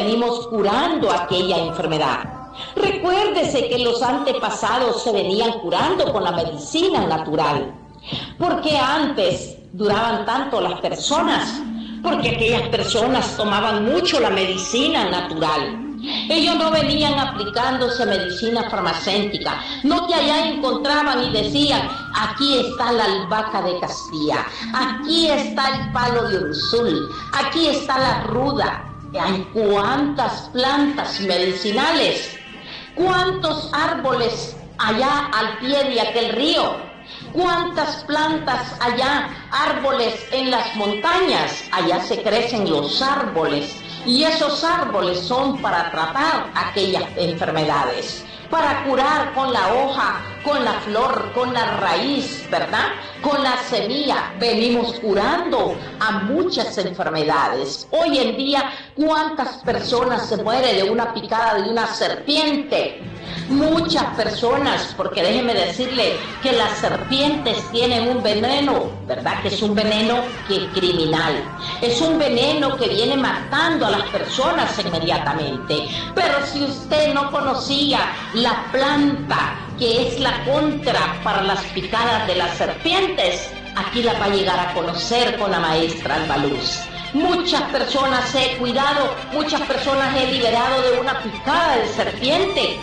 venimos curando aquella enfermedad. Recuérdese que los antepasados se venían curando con la medicina natural. ¿Por qué antes duraban tanto las personas? Porque aquellas personas tomaban mucho la medicina natural. Ellos no venían aplicándose medicina farmacéutica, no que allá encontraban y decían, aquí está la albahaca de Castilla, aquí está el palo de Ursul, aquí está la ruda. Hay cuántas plantas medicinales, cuántos árboles allá al pie de aquel río, cuántas plantas allá, árboles en las montañas, allá se crecen los árboles. Y esos árboles son para tratar aquellas enfermedades, para curar con la hoja, con la flor, con la raíz, ¿verdad? Con la semilla venimos curando a muchas enfermedades. Hoy en día, ¿cuántas personas se mueren de una picada de una serpiente? Muchas personas, porque déjeme decirle que las serpientes tienen un veneno, ¿verdad? Que es un veneno criminal. Es un veneno que viene matando a las personas inmediatamente. Pero si usted no conocía la planta que es la contra para las picadas de las serpientes, aquí la va a llegar a conocer con la maestra Alba Luz. Muchas personas he cuidado, muchas personas he liberado de una picada de serpiente.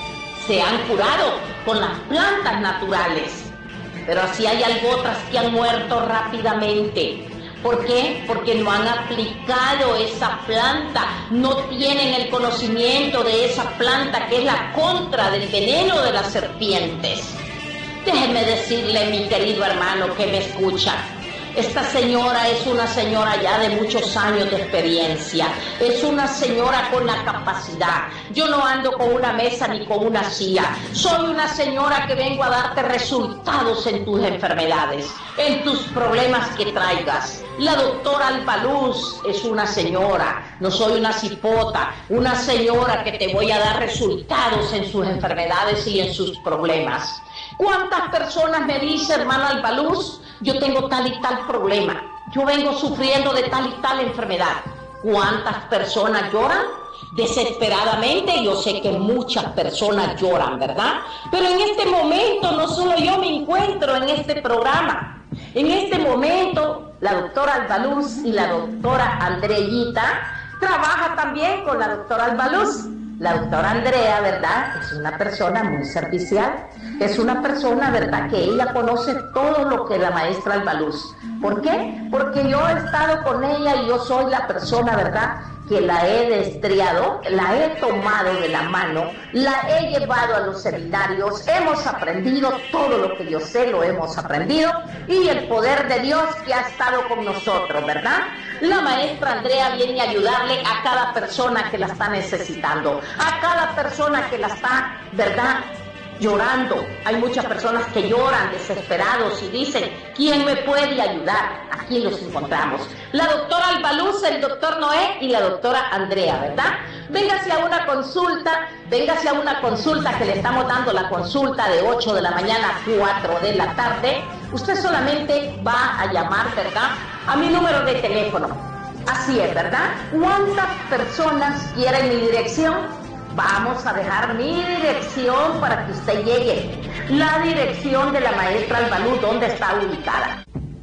Se han curado con las plantas naturales, pero así hay otras que han muerto rápidamente. ¿Por qué? Porque no han aplicado esa planta, no tienen el conocimiento de esa planta que es la contra del veneno de las serpientes. Déjeme decirle, mi querido hermano que me escucha, esta señora es una señora ya de muchos años de experiencia, es una señora con la capacidad. Yo no ando con una mesa ni con una silla, soy una señora que vengo a darte resultados en tus enfermedades, en tus problemas que traigas. La doctora Alba Luz es una señora, no soy una cipota, una señora que te voy a dar resultados en sus enfermedades y en sus problemas. ¿Cuántas personas me dicen, hermana Alba Luz, yo tengo tal y tal problema, yo vengo sufriendo de tal y tal enfermedad? ¿Cuántas personas lloran? Desesperadamente, yo sé que muchas personas lloran, ¿verdad? Pero en este momento no solo yo me encuentro en este programa. En este momento, la doctora Alba Luz y la doctora Andreita trabaja también con la doctora Alba Luz. La doctora Andrea, ¿verdad? Es una persona muy servicial, es una persona, ¿verdad? Que ella conoce todo lo que la maestra Alba Luz. ¿Por qué? Porque yo he estado con ella y yo soy la persona, ¿verdad?, que la he destriado, la he tomado de la mano, la he llevado a los seminarios, hemos aprendido todo lo que yo sé, lo hemos aprendido, y el poder de Dios que ha estado con nosotros, ¿verdad? La maestra Andrea viene a ayudarle a cada persona que la está necesitando, a cada persona que la está, ¿verdad?, llorando. Hay muchas personas que lloran desesperados y dicen, ¿quién me puede ayudar? Aquí los encontramos. La doctora Alba Luz, el doctor Noé y la doctora Andrea, ¿verdad? Véngase a una consulta que le estamos dando la consulta de 8 de la mañana a 4 de la tarde. Usted solamente va a llamar, ¿verdad?, a mi número de teléfono. Así es, ¿verdad? ¿Cuántas personas quieren mi dirección? Vamos a dejar mi dirección para que usted llegue. La dirección de la maestra Alba Luz, ¿dónde está ubicada?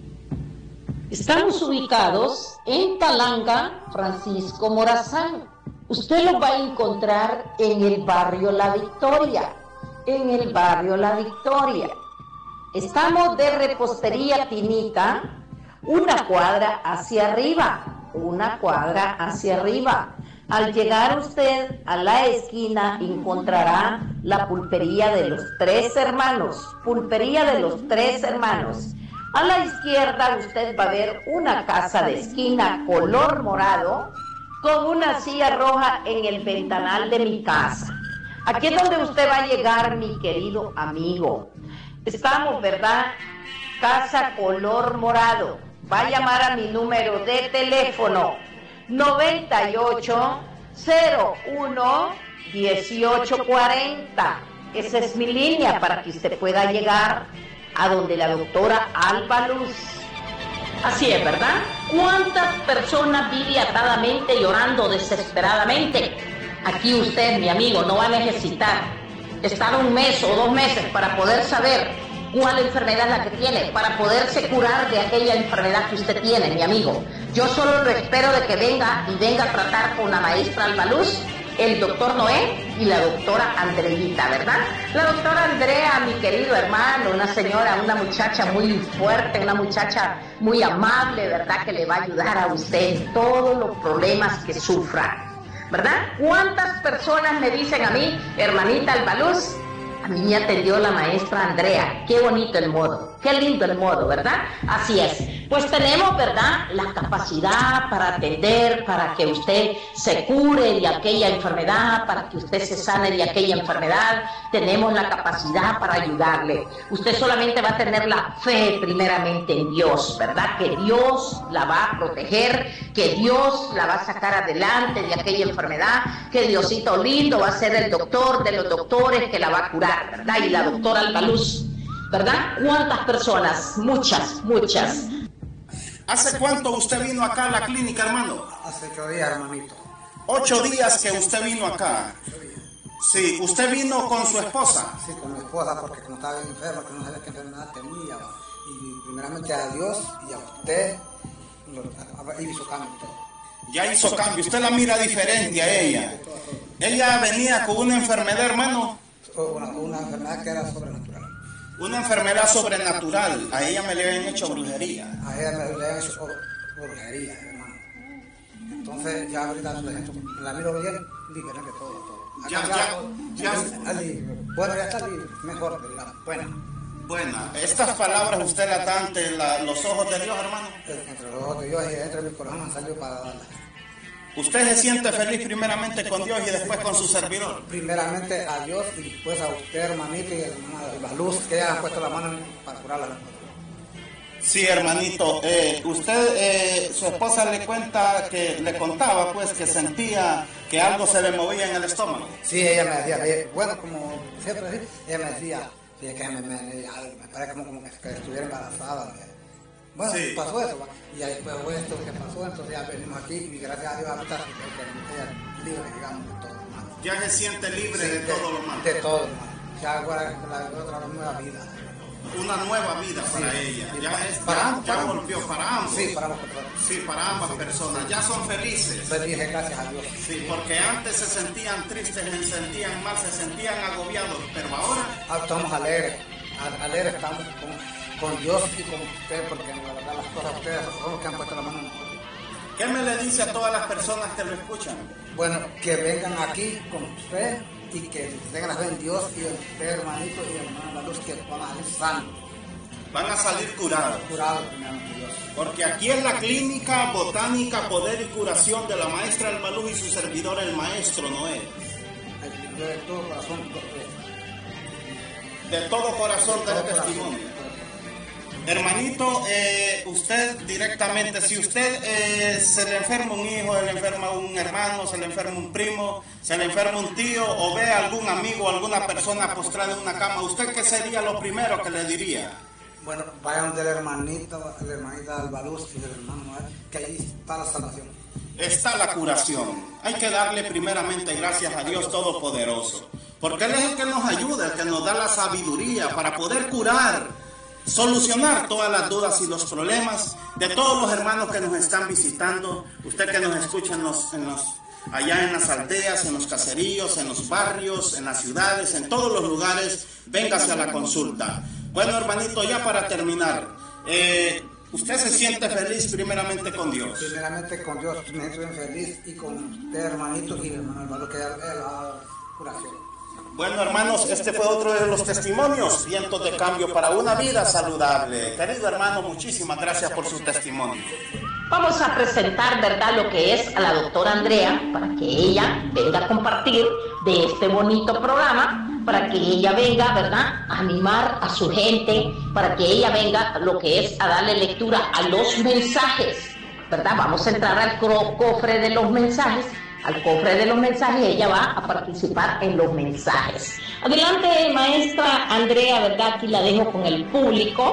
Estamos ubicados en Talanga, Francisco Morazán. Usted lo va a encontrar en el barrio La Victoria. En el barrio La Victoria. Estamos de Repostería Tinita, una cuadra hacia arriba. Una cuadra hacia arriba. Al llegar usted a la esquina encontrará la pulpería de los Tres Hermanos. Pulpería de los Tres Hermanos. A la izquierda usted va a ver una casa de esquina color morado con una silla roja en el ventanal de mi casa. Aquí es donde usted va a llegar, mi querido amigo. Estamos, ¿verdad? Casa color morado. Va a llamar a mi número de teléfono 98 01 1840. Esa es mi línea para que usted pueda llegar a donde la doctora Alba Luz. Así es, ¿verdad? ¿Cuántas personas vive atadamente llorando desesperadamente? Aquí usted, mi amigo, no va a necesitar estar 1 mes o 2 meses para poder saber cuál enfermedad es la que tiene, para poderse curar de aquella enfermedad que usted tiene, mi amigo. Yo solo lo espero de que venga a tratar con la maestra Alba Luz, el doctor Noé y la doctora Andreita, ¿verdad? La doctora Andrea, mi querido hermano, una señora, una muchacha muy fuerte, una muchacha muy amable, ¿verdad? Que le va a ayudar a usted en todos los problemas que sufra, ¿verdad? ¿Cuántas personas me dicen a mí, hermanita Alba Luz? A mí me atendió la maestra Andrea. Qué bonito el modo, qué lindo el modo, ¿verdad? Así es. Pues tenemos, ¿verdad?, la capacidad para atender, para que usted se cure de aquella enfermedad, para que usted se sane de aquella enfermedad. Tenemos la capacidad para ayudarle. Usted solamente va a tener la fe primeramente en Dios, ¿verdad? Que Dios la va a proteger, que Dios la va a sacar adelante de aquella enfermedad, que Diosito lindo va a ser el doctor de los doctores que la va a curar, ¿verdad? Y la doctora Alba Luz, ¿verdad? ¿Cuántas personas? Muchas. ¿Hace cuánto usted vino acá a la clínica, hermano? Hace 8 días, hermanito. 8 días que usted vino acá. Sí, ¿usted vino con su esposa? Sí, con mi esposa, porque como estaba bien enferma, que no sabía qué enfermedad tenía. Y primeramente a Dios y a usted, y hizo cambio todo. Ya hizo cambio, usted la mira diferente a ella. Ella venía con una enfermedad, hermano. Una enfermedad que era sobrenatural. Una enfermedad sobrenatural. A ella me le habían hecho brujería. A ella le habían hecho brujería, hermano. Entonces ya ahorita la miro bien, diferente todo. Bueno, ya está mejor, ¿verdad? Buena. Estas palabras usted las da ante los ojos de Dios, hermano. Entre los ojos de Dios y entre mi corazón han salido para darlas. ¿Usted se siente feliz primeramente con Dios y después con su servidor? Primeramente a Dios y después a usted, hermanito, y a la Luz, que ya han puesto la mano para curarla. Sí, hermanito. Usted, su esposa le contaba pues que sentía que algo se le movía en el estómago. Sí, ella me decía, bueno, como siempre, ella me decía que me parece como que estuviera embarazada. Bueno, sí. Pasó eso, y ahí después esto que pasó, entonces ya venimos aquí y gracias a Dios ahorita ella libre, digamos, de todo lo malo. Ya se siente libre, sí, de todo lo malo. De todo lo malo. Ya ahora otra nueva vida. Una nueva vida para ella. Sí, ya volvió para ambos. Sí, para ambos. Sí, para ambas personas. Ya son felices. Felices, gracias a Dios. Sí, porque antes se sentían tristes, se sentían mal, se sentían agobiados, pero ahora estamos alegres estamos con Dios y con usted, porque la verdad las cosas ustedes son los que han puesto la mano en nosotros. ¿Qué me le dice a todas las personas que lo escuchan? Bueno, que vengan aquí con usted y que tengan la fe en Dios y en usted, hermanito, y hermano La Luz, que van a salir sanos. Van a salir curados. Curados, primeramente Dios. Porque aquí en la clínica botánica Poder y Curación de la maestra Alba Luz y su servidor el maestro Noé. Yo de todo corazón. De todo corazón da testimonio. Hermanito, usted directamente, si usted se le enferma un hijo, se le enferma un hermano, se le enferma un primo, se le enferma un tío, o ve a algún amigo, alguna persona postrada en una cama, ¿usted qué sería lo primero que le diría? Bueno, vayan de la hermanita Alba Luz y del hermano Noel, que ahí está la salvación. Está la curación. Hay que darle primeramente gracias a Dios Todopoderoso, porque Él es el que nos ayuda, el que nos da la sabiduría para poder curar, solucionar todas las dudas y los problemas de todos los hermanos que nos están visitando. Usted que nos escucha allá en las aldeas, en los caseríos, en los barrios, en las ciudades, en todos los lugares, véngase a la consulta. Bueno, hermanito, ya para terminar, ¿usted se siente feliz primeramente con Dios? Primeramente con Dios, me siento feliz, y con usted, hermanito, y hermano Alvaro, que es la curación. Bueno, hermanos, este fue otro de los testimonios, vientos de cambio para una vida saludable. Querido hermano, muchísimas gracias por su testimonio. Vamos a presentar, ¿verdad?, lo que es a la doctora Andrea, para que ella venga a compartir de este bonito programa, para que ella venga, ¿verdad?, a animar a su gente, para que ella venga lo que es a darle lectura a los mensajes, ¿verdad? Vamos a entrar al cofre de los mensajes. Al cofre de los mensajes, ella va a participar en los mensajes. Adelante, maestra Andrea, ¿verdad? Aquí la dejo con el público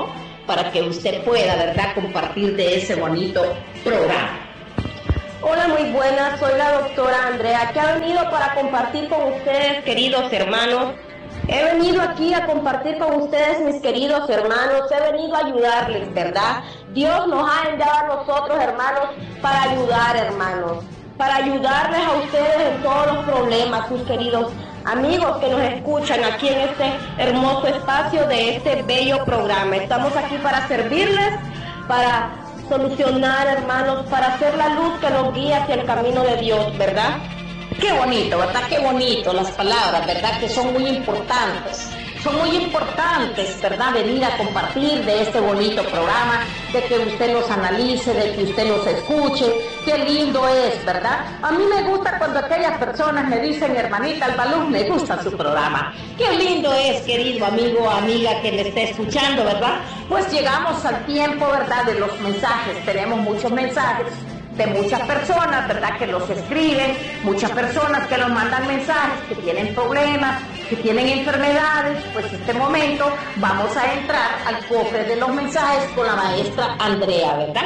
para que usted pueda, ¿verdad?, compartir de ese bonito programa. Hola, muy buenas, soy la doctora Andrea, que ha venido para compartir con ustedes, queridos hermanos. He venido aquí a compartir con ustedes, mis queridos hermanos, he venido a ayudarles, ¿verdad? Dios nos ha enviado a nosotros, hermanos, para ayudar, hermanos, para ayudarles a ustedes en todos los problemas, sus queridos amigos que nos escuchan aquí en este hermoso espacio de este bello programa. Estamos aquí para servirles, para solucionar, hermanos, para hacer la luz que nos guía hacia el camino de Dios, ¿verdad? Qué bonito, ¿verdad? Qué bonito las palabras, ¿verdad? Que son muy importantes. Son muy importantes, ¿verdad? Venir a compartir de este bonito programa, de que usted nos analice, de que usted nos escuche. Qué lindo es, ¿verdad? A mí me gusta cuando aquellas personas me dicen, hermanita Albaluz, me gusta su programa. Qué lindo es, querido amigo o amiga que me esté escuchando, ¿verdad? Pues llegamos al tiempo, ¿verdad?, de los mensajes. Tenemos muchos mensajes de muchas personas, ¿verdad?, que los escriben, muchas personas que nos mandan mensajes, que tienen problemas, que tienen enfermedades. Pues en este momento vamos a entrar al cofre de los mensajes con la maestra Andrea, ¿verdad?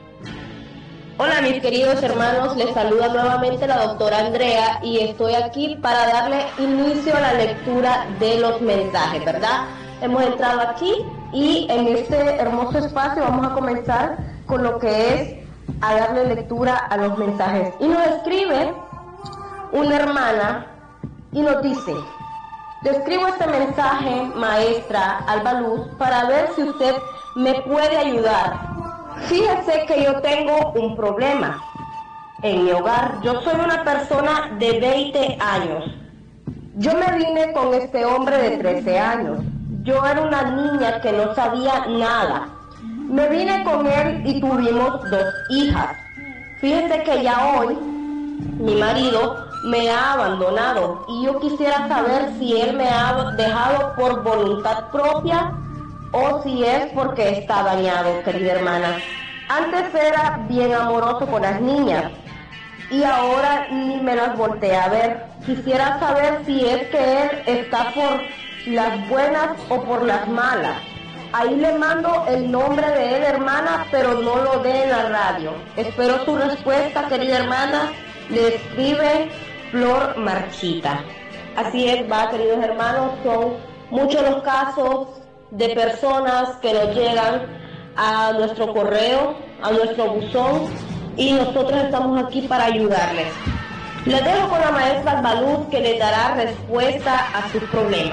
Hola, mis queridos hermanos, les saluda nuevamente la doctora Andrea y estoy aquí para darle inicio a la lectura de los mensajes, ¿verdad? Hemos entrado aquí y en este hermoso espacio vamos a comenzar con lo que es a darle lectura a los mensajes. Y nos escribe una hermana y nos dice: le escribo este mensaje, maestra Albaluz, para ver si usted me puede ayudar. Fíjese que yo tengo un problema en mi hogar. Yo soy una persona de 20 años. Yo me vine con este hombre de 13 años. Yo era una niña que no sabía nada. Me vine con él y tuvimos 2 hijas. Fíjese que ya hoy mi marido me ha abandonado y yo quisiera saber si él me ha dejado por voluntad propia o si es porque está dañado, querida hermana. Antes era bien amoroso con las niñas y ahora ni me las voltea a ver. Quisiera saber si es que él está por las buenas o por las malas. Ahí le mando el nombre de él, hermana, pero no lo dé en la radio. Espero tu respuesta, querida hermana. Le escribe Flor Marchita. Así es, va, queridos hermanos, son muchos los casos de personas que nos llegan a nuestro correo, a nuestro buzón, y nosotros estamos aquí para ayudarles. Les dejo con la maestra Albaluz, que les dará respuesta a sus problemas.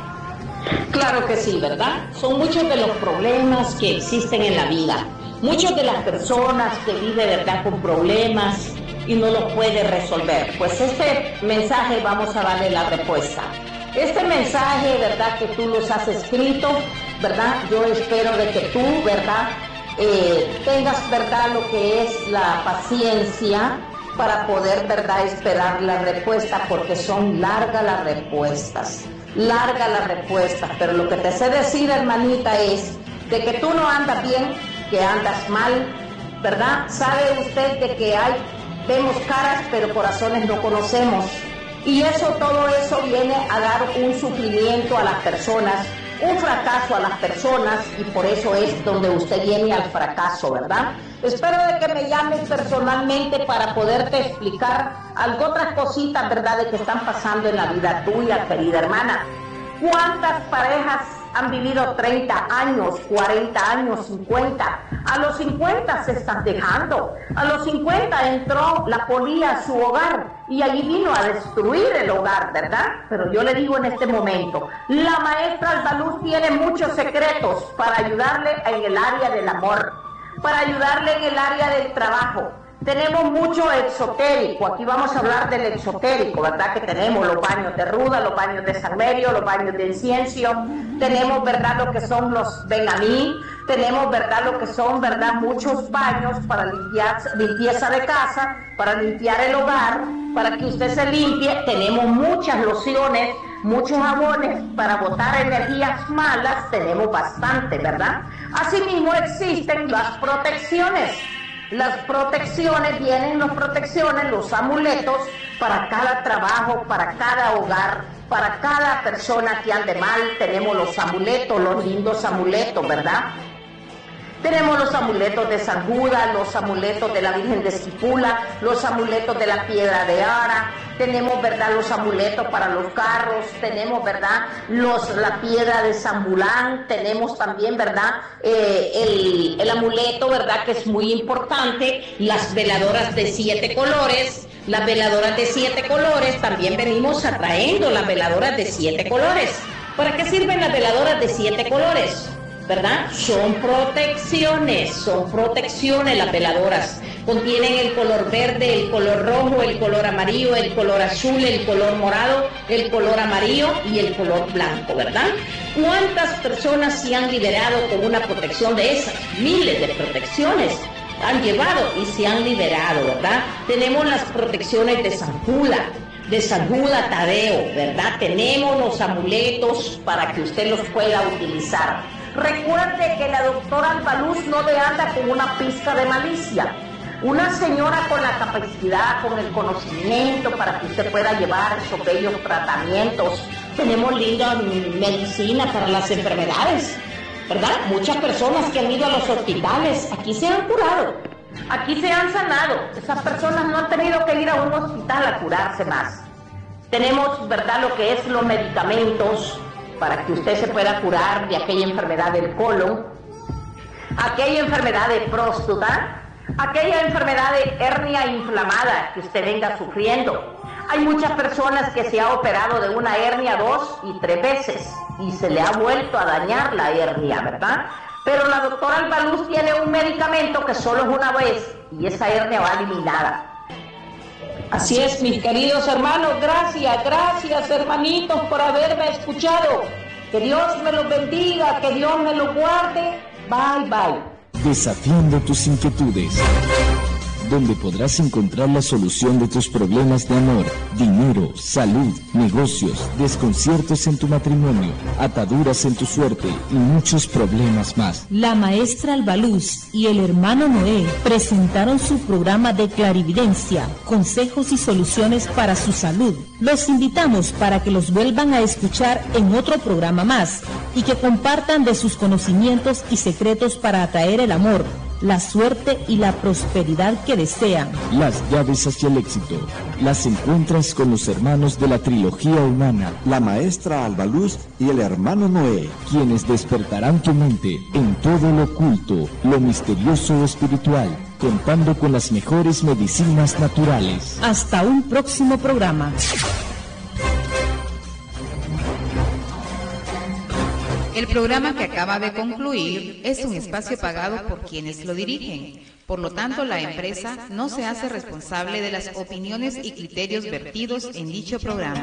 Claro que sí, ¿verdad? Son muchos de los problemas que existen en la vida. Muchas de las personas que viven, ¿verdad?, con problemas y no los puede resolver. Pues este mensaje vamos a darle la respuesta. Este mensaje, ¿verdad?, que tú los has escrito, ¿verdad? Yo espero de que tú, ¿verdad?, tengas, ¿verdad?, lo que es la paciencia para poder, ¿verdad?, esperar la respuesta, porque son largas las respuestas. Larga la respuesta, pero lo que te sé decir, hermanita, es de que tú no andas bien, que andas mal, ¿verdad? Sabe usted de que vemos caras, pero corazones no conocemos. Y todo eso viene a dar un sufrimiento a las personas, un fracaso a las personas, y por eso es donde usted viene al fracaso, ¿verdad? Espero de que me llames personalmente para poderte explicar algo, otras cositas, ¿verdad?, de que están pasando en la vida tuya, querida hermana. ¿Cuántas parejas han vivido 30 años, 40 años, 50? A los 50 se están dejando. A los 50 entró la polilla a su hogar y allí vino a destruir el hogar, ¿verdad? Pero yo le digo en este momento, la maestra Albaluz tiene muchos secretos para ayudarle en el área del amor, para ayudarle en el área del trabajo. Tenemos mucho exotérico, aquí vamos a hablar del exotérico, ¿verdad? Que tenemos los baños de ruda, los baños de salmerio, los baños de incienso, tenemos, ¿verdad?, lo que son los benamí, tenemos, ¿verdad?, lo que son, ¿verdad?, muchos baños para limpieza de casa, para limpiar el hogar, para que usted se limpie. Tenemos muchas lociones, muchos jabones para botar energías malas, tenemos bastante, ¿verdad? Asimismo existen las protecciones. Las protecciones, vienen las protecciones, los amuletos para cada trabajo, para cada hogar, para cada persona que ande mal. Tenemos los amuletos, los lindos amuletos, ¿verdad? Tenemos los amuletos de San Judas, los amuletos de la Virgen de Esquipula, los amuletos de la Piedra de Ara, tenemos, ¿verdad?, los amuletos para los carros, tenemos, ¿verdad?, la Piedra de San Bulán, tenemos también, ¿verdad?, el amuleto, ¿verdad?, que es muy importante, las veladoras de 7 colores. Las veladoras de 7 colores, también venimos atrayendo las veladoras de 7 colores. ¿Para qué sirven las veladoras de 7 colores? ¿Verdad? Son protecciones las veladoras. Contienen el color verde, el color rojo, el color amarillo, el color azul, el color morado, el color amarillo y el color blanco, ¿verdad? ¿Cuántas personas se han liberado con una protección de esas? Miles de protecciones han llevado y se han liberado, ¿verdad? Tenemos las protecciones de San Judas Tadeo, ¿verdad? Tenemos los amuletos para que usted los pueda utilizar. Recuerde que la doctora Albaluz no le anda con una pizca de malicia. Una señora con la capacidad, con el conocimiento para que usted pueda llevar esos bellos tratamientos. Tenemos linda medicina para las enfermedades, ¿verdad? Muchas personas que han ido a los hospitales, aquí se han curado, aquí se han sanado. Esas personas no han tenido que ir a un hospital a curarse más. Tenemos, ¿verdad?, lo que es los medicamentos para que usted se pueda curar de aquella enfermedad del colon, aquella enfermedad de próstata, aquella enfermedad de hernia inflamada que usted venga sufriendo. Hay muchas personas que se ha operado de una hernia 2 y 3 veces y se le ha vuelto a dañar la hernia, ¿verdad? Pero la doctora Albaluz tiene un medicamento que solo es una vez y esa hernia va eliminada. Así es, mis queridos hermanos, gracias hermanitos por haberme escuchado. Que Dios me los bendiga, que Dios me los guarde. Bye, bye. Desafiando tus inquietudes, donde podrás encontrar la solución de tus problemas de amor, dinero, salud, negocios, desconciertos en tu matrimonio, ataduras en tu suerte y muchos problemas más. La maestra Albaluz y el hermano Noé presentaron su programa de clarividencia, consejos y soluciones para su salud. Los invitamos para que los vuelvan a escuchar en otro programa más y que compartan de sus conocimientos y secretos para atraer el amor, la suerte y la prosperidad que desean. Las llaves hacia el éxito las encuentras con los hermanos de la trilogía humana, la maestra Albaluz y el hermano Noé, quienes despertarán tu mente en todo lo oculto, lo misterioso o espiritual, contando con las mejores medicinas naturales. Hasta un próximo programa. El programa que acaba de concluir es un espacio pagado por quienes lo dirigen. Por lo tanto, la empresa no se hace responsable de las opiniones y criterios vertidos en dicho programa.